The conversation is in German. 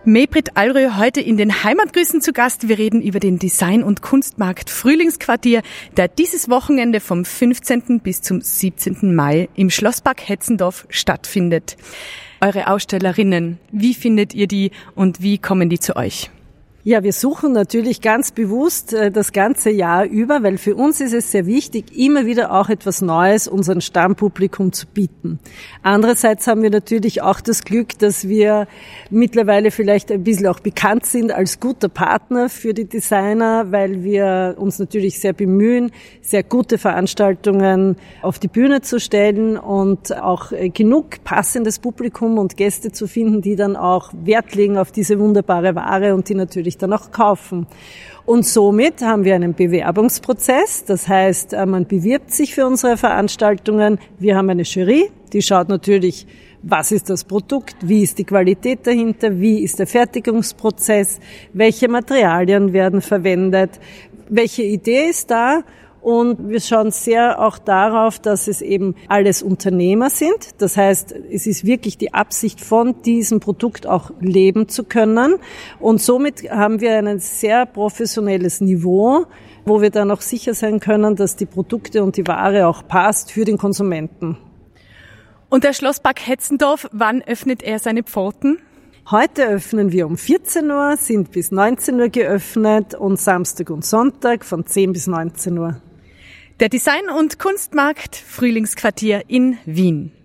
Maybrit Allrö heute in den Heimatgrüßen zu Gast. Wir reden über den Design- und Kunstmarkt Frühlingsquartier, der dieses Wochenende vom 15. bis zum 17. Mai im Schlosspark Hetzendorf stattfindet. Eure Ausstellerinnen, wie findet ihr die und wie kommen die zu euch? Ja, wir suchen natürlich ganz bewusst das ganze Jahr über, weil für uns ist es sehr wichtig, immer wieder auch etwas Neues unserem Stammpublikum zu bieten. Andererseits haben wir natürlich auch das Glück, dass wir mittlerweile vielleicht ein bisschen auch bekannt sind als guter Partner für die Designer, weil wir uns natürlich sehr bemühen, sehr gute Veranstaltungen auf die Bühne zu stellen und auch genug passendes Publikum und Gäste zu finden, die dann auch Wert legen auf diese wunderbare Ware und die natürlich dann auch kaufen. Und somit haben wir einen Bewerbungsprozess. Das heißt, man bewirbt sich für unsere Veranstaltungen. Wir haben eine Jury, die schaut natürlich, was ist das Produkt, wie ist die Qualität dahinter, wie ist der Fertigungsprozess, welche Materialien werden verwendet, welche Idee ist da. Und wir schauen sehr auch darauf, dass es eben alles Unternehmer sind. Das heißt, es ist wirklich die Absicht, von diesem Produkt auch leben zu können. Und somit haben wir ein sehr professionelles Niveau, wo wir dann auch sicher sein können, dass die Produkte und die Ware auch passt für den Konsumenten. Und der Schlosspark Hetzendorf, wann öffnet er seine Pforten? Heute öffnen wir um 14 Uhr, sind bis 19 Uhr geöffnet und Samstag und Sonntag von 10 bis 19 Uhr. Der Design- und Kunstmarkt Frühlingsquartier in Wien.